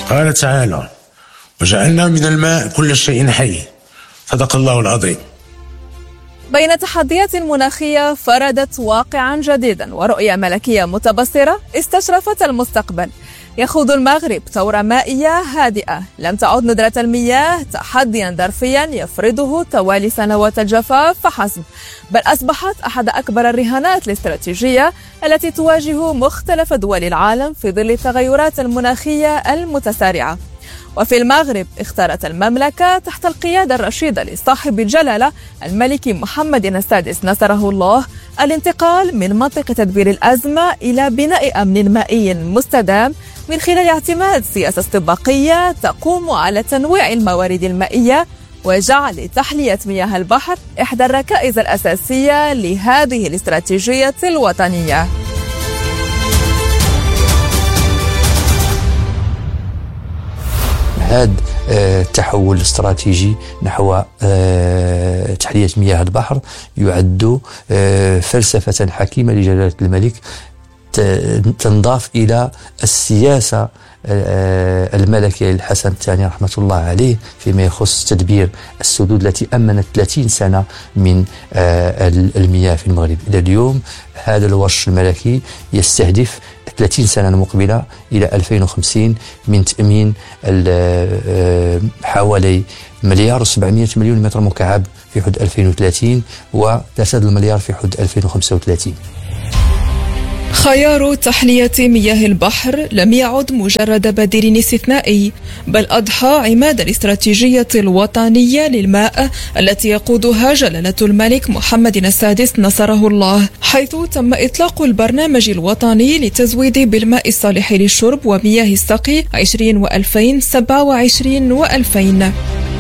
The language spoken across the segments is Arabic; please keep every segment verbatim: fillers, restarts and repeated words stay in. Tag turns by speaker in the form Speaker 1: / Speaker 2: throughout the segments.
Speaker 1: قال تعالى: وجعلنا من الماء كل شيء حي. صدق الله العظيم.
Speaker 2: بين تحديات مناخية فرضت واقعا جديدا ورؤية ملكية متبصرة استشرفت المستقبل. يخوض المغرب ثورة مائية هادئة. لم تعد ندرة المياه تحديا ظرفيا يفرضه توالي سنوات الجفاف فحسب، بل أصبحت أحد أكبر الرهانات الاستراتيجية التي تواجه مختلف دول العالم في ظل التغيرات المناخية المتسارعة. وفي المغرب اختارت المملكة تحت القيادة الرشيدة لصاحب الجلالة الملك محمد السادس نصره الله الانتقال من منطق تدبير الأزمة إلى بناء أمن مائي مستدام من خلال اعتماد سياسة استباقية تقوم على تنويع الموارد المائية وجعل تحلية مياه البحر إحدى الركائز الأساسية لهذه الاستراتيجية الوطنية.
Speaker 3: هذا التحول الاستراتيجي نحو تحلية مياه البحر يعد فلسفة حكيمة لجلالة الملك تنضاف إلى السياسة الملكية للحسن الثاني رحمة الله عليه فيما يخص تدبير السدود التي أمنت ثلاثين سنة من المياه في المغرب. إلى اليوم هذا الورش الملكي يستهدف ثلاثين سنة المقبلة إلى ألفين وخمسين من تأمين حوالي مليار وسبعمائة مليون متر مكعب في حدود ألفين وثلاثين وثلاثة مليار في حدود ألفين وخمسة وثلاثين.
Speaker 2: خيار تحلية مياه البحر لم يعد مجرد بديل استثنائي، بل أضحى عماد الاستراتيجية الوطنية للماء التي يقودها جلالة الملك محمد السادس نصره الله، حيث تم إطلاق البرنامج الوطني للتزويد بالماء الصالح للشرب ومياه السقي عشرين وألفين سبعة وعشرين وألفين.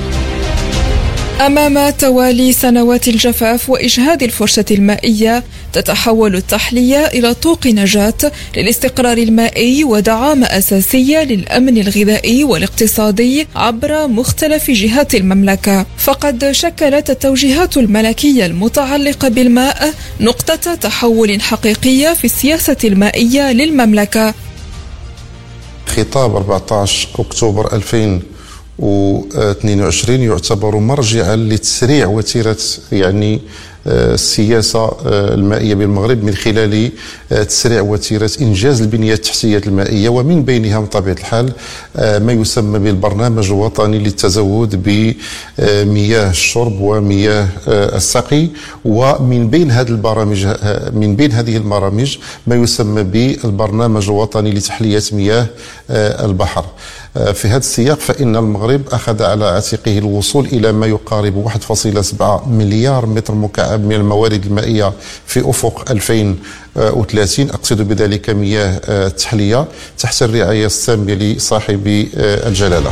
Speaker 2: أمام توالي سنوات الجفاف وإجهاد الفرصة المائية تتحول التحلية إلى طوق نجاة للاستقرار المائي ودعامة أساسية للأمن الغذائي والاقتصادي عبر مختلف جهات المملكة. فقد شكلت التوجيهات الملكية المتعلقة بالماء نقطة تحول حقيقية في السياسة المائية للمملكة.
Speaker 4: خطاب أربعة عشر أكتوبر ألفين واثنين وعشرين يعتبر مرجعا لتسريع وتيرة يعني السياسة المائية بالمغرب من خلال تسريع وتيرة إنجاز البنية التحتية المائية، ومن بينها بطبيعة الحال ما يسمى بالبرنامج الوطني للتزود بمياه الشرب ومياه السقي. ومن بين هذه البرامج من بين هذه البرامج ما يسمى بالبرنامج الوطني لتحلية مياه البحر. في هذا السياق فإن المغرب أخذ على عاتقه الوصول إلى ما يقارب واحد فاصلة سبعة مليار متر مكعب من الموارد المائية في أفق ألفين وثلاثين، أقصد بذلك مياه التحلية تحت الرعاية السامية لصاحب الجلالة.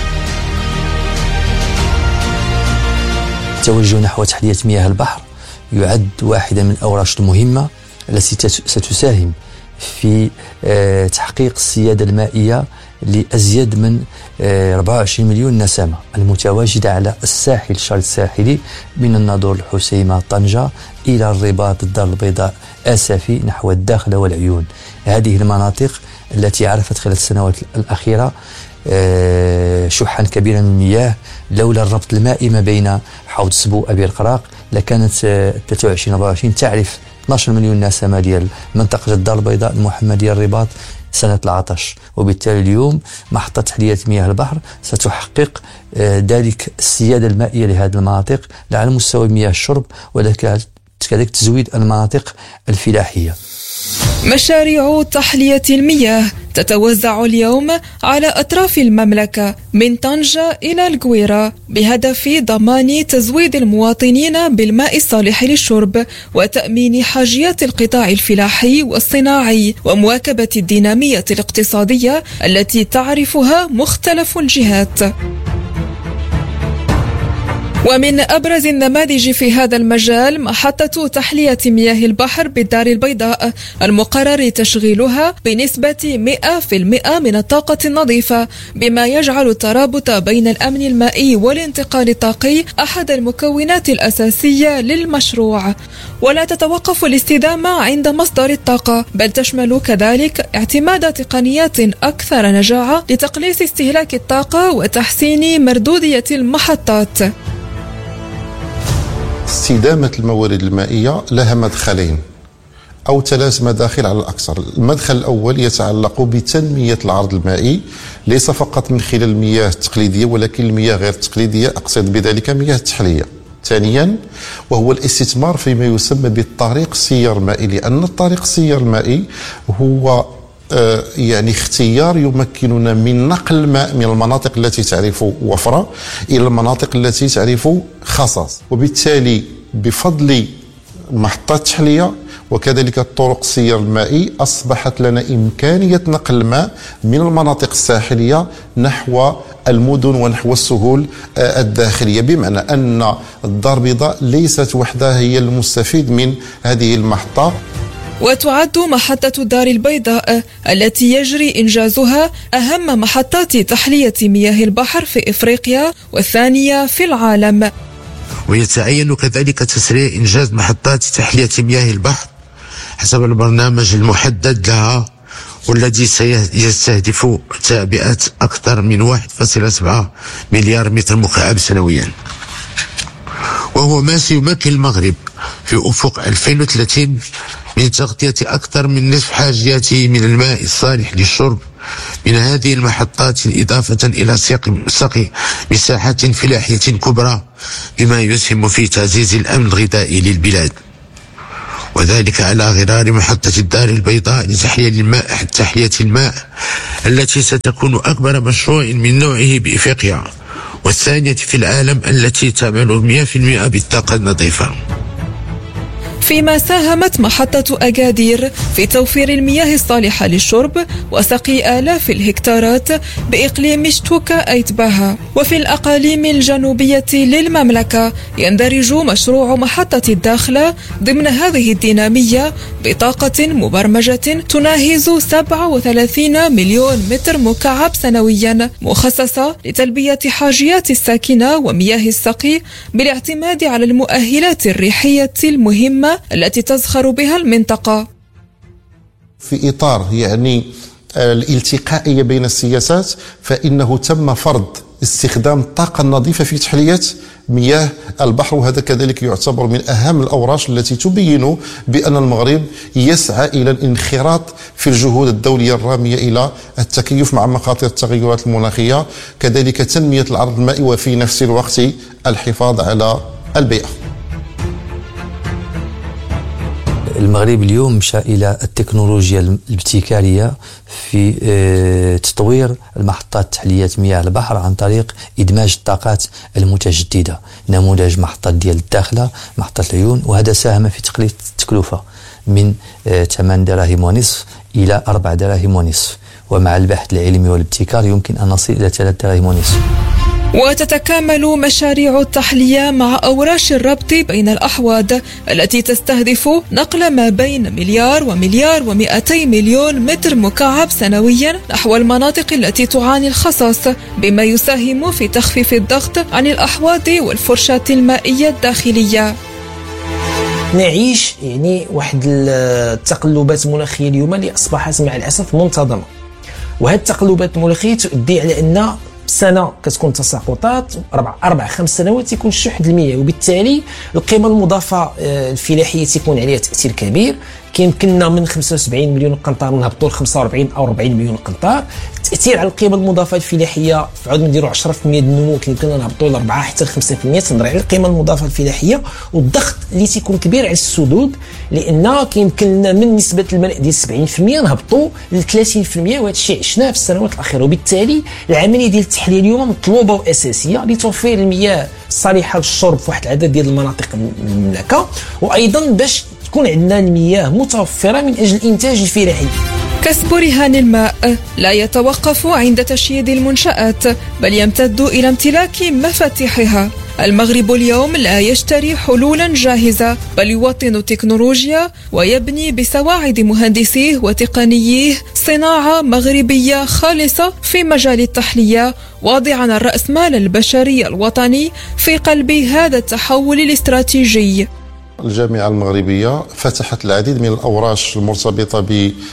Speaker 3: التوجه نحو تحلية مياه البحر يعد واحدة من الأوراش المهمة التي ستساهم في تحقيق السيادة المائية لأزيد من أربعة وعشرين مليون نسمة المتواجدة على الساحل الشرق الساحلي من الناظور الحسيمة طنجة إلى الرباط الدار البيضاء آسفي نحو الداخلة والعيون. هذه المناطق التي عرفت خلال السنوات الأخيرة شحا كبيرا من المياه. لولا الربط المائي ما بين حوض سبو أبي القراق لكانت ثلاثة وعشرين أربعة وعشرين تعرف اثني عشر مليون نسمة ديال منطقة الدار البيضاء المحمدية الرباط سنة العطش. وبالتالي اليوم محطة تحلية مياه البحر ستحقق ذلك السيادة المائية لهذه المناطق على مستوى مياه الشرب وكذلك تزويد المناطق الفلاحية.
Speaker 2: مشاريع تحلية المياه تتوزع اليوم على أطراف المملكة من طنجة إلى القويرة بهدف ضمان تزويد المواطنين بالماء الصالح للشرب وتأمين حاجيات القطاع الفلاحي والصناعي ومواكبة الدينامية الاقتصادية التي تعرفها مختلف الجهات. ومن أبرز النماذج في هذا المجال محطة تحلية مياه البحر بالدار البيضاء المقرر تشغيلها بنسبة مئة بالمئة من الطاقة النظيفة، بما يجعل الترابط بين الأمن المائي والانتقال الطاقي أحد المكونات الأساسية للمشروع. ولا تتوقف الاستدامة عند مصدر الطاقة، بل تشمل كذلك اعتماد تقنيات أكثر نجاعة لتقليص استهلاك الطاقة وتحسين مردودية المحطات.
Speaker 4: استدامة الموارد المائية لها مدخلين أو ثلاث مداخل على الأكثر. المدخل الأول يتعلق بتنمية العرض المائي، ليس فقط من خلال المياه التقليدية ولكن المياه غير التقليدية، أقصد بذلك مياه التحلية. ثانيا وهو الاستثمار فيما يسمى بالطريق السيار المائي، لأن الطريق السيار المائي هو يعني اختيار يمكننا من نقل الماء من المناطق التي تعرف وفرة إلى المناطق التي تعرف خصاص، وبالتالي بفضل محطات التحلية وكذلك الطرق السيار المائي أصبحت لنا إمكانية نقل الماء من المناطق الساحلية نحو المدن ونحو السهول الداخلية، بمعنى أن الدار البيضاء ليست وحدها هي المستفيد من هذه المحطة.
Speaker 2: وتعد محطة الدار البيضاء التي يجري إنجازها أهم محطات تحلية مياه البحر في إفريقيا والثانية في العالم.
Speaker 1: ويتعين كذلك تسريع إنجاز محطات تحلية مياه البحر حسب البرنامج المحدد لها، والذي سيستهدف تعبئة أكثر من واحد فاصلة سبعة مليار متر مكعب سنويا، وهو ما سيمكن المغرب في أفق ألفين وثلاثين من تغطية أكثر من نصف حاجياته من الماء الصالح للشرب من هذه المحطات، إضافة إلى سقي مساحات فلاحية كبرى، بما يسهم في تعزيز الأمن الغذائي للبلاد، وذلك على غرار محطة الدار البيضاء لتحلية الماء تحلية الماء التي ستكون أكبر مشروع من نوعه بإفريقيا والثانية في العالم التي تعمل مئة بالمئة بالطاقة النظيفة.
Speaker 2: فيما ساهمت محطة أكادير في توفير المياه الصالحة للشرب وسقي آلاف الهكتارات بإقليم شتوكا أيتباها. وفي الأقاليم الجنوبية للمملكة يندرج مشروع محطة الداخلة ضمن هذه الدينامية بطاقة مبرمجة تناهز سبعة وثلاثين مليون متر مكعب سنويا، مخصصة لتلبية حاجيات الساكنة ومياه السقي بالاعتماد على المؤهلات الريحية المهمة التي تزخر بها المنطقة.
Speaker 4: في إطار يعني الالتقائية بين السياسات، فإنه تم فرض استخدام الطاقة النظيفة في تحلية مياه البحر، وهذا كذلك يعتبر من أهم الأوراش التي تبين بأن المغرب يسعى إلى الانخراط في الجهود الدولية الرامية إلى التكيف مع مخاطر التغيرات المناخية، كذلك تنمية العرض المائي وفي نفس الوقت الحفاظ على البيئة.
Speaker 3: المغرب اليوم مشى إلى التكنولوجيا الابتكارية في تطوير المحطات تحلية مياه البحر عن طريق إدماج الطاقات المتجددة، نموذج محطة ديال الداخلة، محطة العيون، وهذا ساهم في تقليل التكلفة من ثمانية دراهم ونصف إلى أربعة دراهم ونصف، ومع البحث العلمي والابتكار يمكن أن نصل إلى ثلاثة دراهم ونصف.
Speaker 2: وتتكامل مشاريع التحلية مع أوراش الربط بين الأحواض التي تستهدف نقل ما بين مليار ومليار ومئتي مليون متر مكعب سنويا نحو المناطق التي تعاني الخصاص، بما يساهم في تخفيف الضغط عن الأحواض والفرشاة المائية الداخلية.
Speaker 5: نعيش يعني واحد التقلبات المناخية اليوم اللي أصبحت مع الأسف منتظمة، وهذه التقلبات المناخية تؤدي على أن سنة كتكون تساقطات، أربع أربع خمس سنوات يكون الشح المياه، وبالتالي القيمة المضافة الفلاحية تكون عليها تأثير كبير. كيمكننا من خمسة وسبعين مليون قنطار نهبطوا ل خمسة وأربعين أو أربعين مليون قنطار. التأثير على القيمة المضافة الفلاحية فعود نديروا عشرة بالمئة النمو، كيمكننا نهبطوا ل أربعة حتى ل خمسة بالمئة. تنظر على القيمة المضافة الفلاحية والضغط اللي تيكون كبير على السدود، لأن كيمكننا من نسبة الملء ديال سبعين بالمئة نهبطوا ل ثلاثين بالمئة، وهذا الشيء عشناه في السنوات الأخيرة. وبالتالي العملية ديال التحلية اليوم مطلوبة وأساسية لتوفير المياه الصالحة للشرب في واحد العدد ديال المناطق المملكة، وأيضا باش تكون عندنا المياه متوفرة من أجل الإنتاج الفلاحي.
Speaker 2: كسب رهان الماء لا يتوقف عند تشييد المنشآت، بل يمتد إلى امتلاك مفاتيحها. المغرب اليوم لا يشتري حلولا جاهزة، بل يوطن التكنولوجيا ويبني بسواعد مهندسيه وتقنييه صناعة مغربية خالصة في مجال التحلية، واضعا الرأسمال البشري الوطني في قلب هذا التحول الاستراتيجي.
Speaker 4: الجامعة المغربية فتحت العديد من الأوراش المرتبطة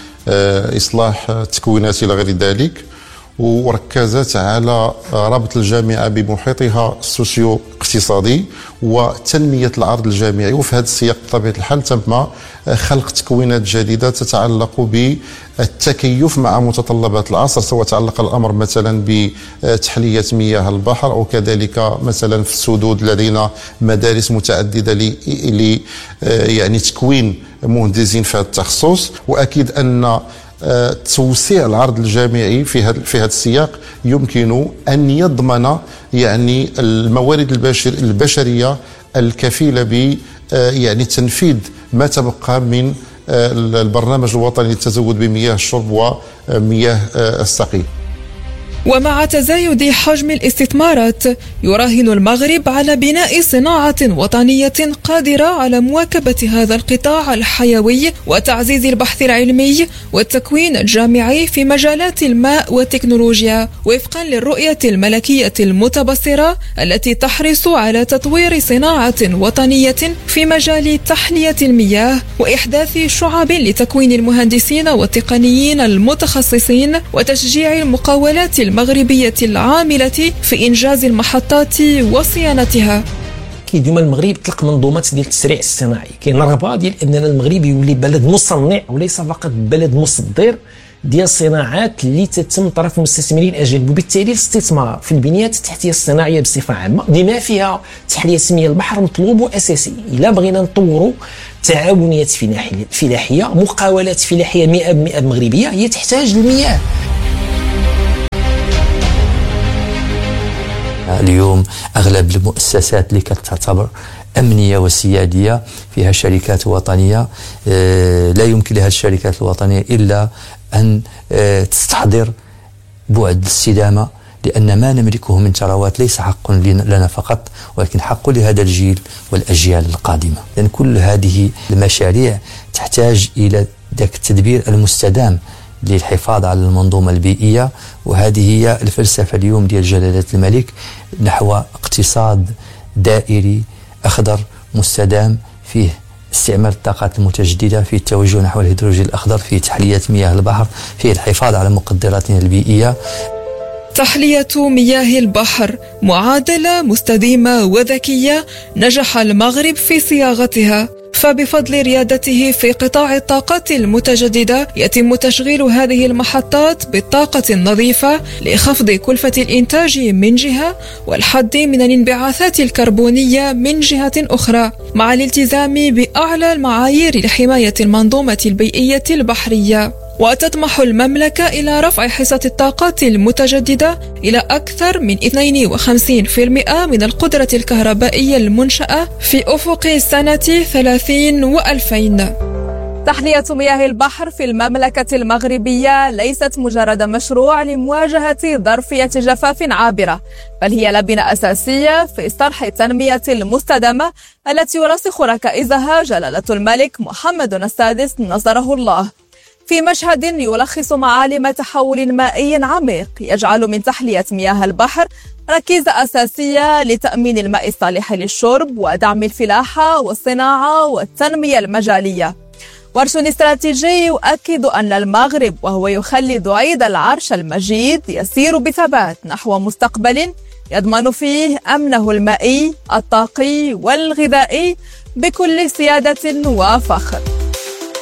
Speaker 4: بإصلاح التكوينات إلى غير ذلك، وركزت على ربط الجامعة بمحيطها السوسيو اقتصادي وتنمية العرض الجامعي. وفي هذا السياق بطبيعة الحال تم خلق تكوينات جديدة تتعلق بالتكيف مع متطلبات العصر، سواء تعلق الأمر مثلا بتحلية مياه البحر أو كذلك مثلا في السدود لدينا مدارس متعددة ل يعني تكوين مهندسين في هذا التخصص. وأكيد أن توسيع العرض الجامعي في هذا في هذا السياق يمكن ان يضمن يعني الموارد البشر البشريه الكفيله ب يعني تنفيذ ما تبقى من البرنامج الوطني للتزود بمياه الشرب ومياه السقي.
Speaker 2: ومع تزايد حجم الاستثمارات يراهن المغرب على بناء صناعة وطنية قادرة على مواكبة هذا القطاع الحيوي وتعزيز البحث العلمي والتكوين الجامعي في مجالات الماء والتكنولوجيا، وفقا للرؤية الملكية المتبصرة التي تحرص على تطوير صناعة وطنية في مجال تحلية المياه وإحداث شعب لتكوين المهندسين والتقنيين المتخصصين وتشجيع المقاولات المغربية العاملة في إنجاز المحطات وصيانتها.
Speaker 5: كي ديما المغرب طلق منظومات ديال التسريع الصناعي، كاين رغبه ديال اننا المغرب يولي بلد مصنع وليس فقط بلد مصدر ديال الصناعات اللي تتم طرف المستثمرين الاجانب، وبالتالي الاستثمار في البنيات التحتيه الصناعيه بصفه عامه بما فيها تحليه مياه البحر مطلوب واساسي. الا بغينا نطوروا تعاونيات فلاحيه مقاولات فلاحيه مئة بالمئة مغربيه هي تحتاج المياه.
Speaker 3: اليوم أغلب المؤسسات اللي كتعتبر أمنية وسيادية فيها شركات وطنية، لا يمكن لها الشركات الوطنية إلا أن تستحضر بعد الاستدامة، لأن ما نملكه من ثروات ليس حق لنا فقط ولكن حق لهذا الجيل والأجيال القادمة. لأن كل هذه المشاريع تحتاج إلى ذاك التدبير المستدام للحفاظ على المنظومة البيئية، وهذه هي الفلسفة اليوم ديال جلالة الملك نحو اقتصاد دائري أخضر مستدام فيه استعمال الطاقات المتجددة، فيه التوجه نحو الهيدروجين الأخضر، فيه تحلية مياه البحر، فيه الحفاظ على مقدراتنا البيئية.
Speaker 2: تحلية مياه البحر معادلة مستديمة وذكية نجح المغرب في صياغتها، فبفضل ريادته في قطاع الطاقات المتجددة يتم تشغيل هذه المحطات بالطاقة النظيفة لخفض كلفة الإنتاج من جهة والحد من الانبعاثات الكربونية من جهة أخرى، مع الالتزام بأعلى المعايير لحماية المنظومة البيئية البحرية. وتطمح المملكة إلى رفع حصة الطاقات المتجددة إلى أكثر من اثنين وخمسين بالمئة من القدرة الكهربائية المنشأة في أفق سنة ثلاثين وألفين. تحلية مياه البحر في المملكة المغربية ليست مجرد مشروع لمواجهة ظرفية جفاف عابرة، بل هي لبنة أساسية في طرح التنمية المستدامة التي يرسخ ركائزها جلالة الملك محمد السادس نصره الله، في مشهد يلخص معالم تحول مائي عميق يجعل من تحلية مياه البحر ركيزة أساسية لتأمين الماء الصالح للشرب ودعم الفلاحة والصناعة والتنمية المجالية. ورش استراتيجي يؤكد أن المغرب وهو يخلد عيد العرش المجيد يسير بثبات نحو مستقبل يضمن فيه أمنه المائي الطاقي والغذائي بكل سيادة وفخر.